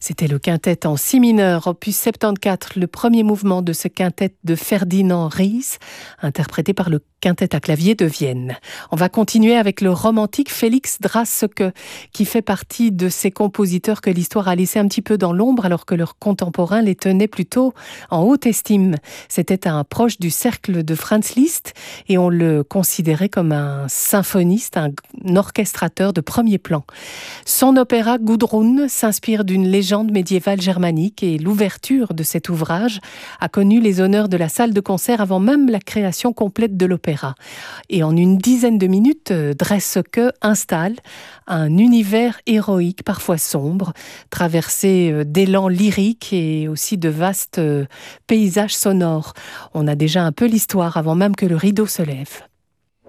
C'était le quintet en si mineur, opus 74, le premier mouvement de ce quintet de Ferdinand Ries, interprété par le quintet à clavier de Vienne. On va continuer avec le romantique Félix Draeseke, qui fait partie de ces compositeurs que l'histoire a laissé un petit peu dans l'ombre, alors que leurs contemporains les tenaient plutôt en haute estime. C'était un proche du cercle de Franz Liszt, et on le considérait comme un symphoniste, un orchestrateur de premier plan. Son opéra Gudrun s'inspire d'une légende médiévale germanique, et l'ouverture de cet ouvrage a connu les honneurs de la salle de concert avant même la création complète de l'opéra. Et en une dizaine de minutes, Draeseke installe un univers héroïque, parfois sombre, traversé d'élans lyriques et aussi de vastes paysages sonores. On a déjà un peu l'histoire avant même que le rideau se lève.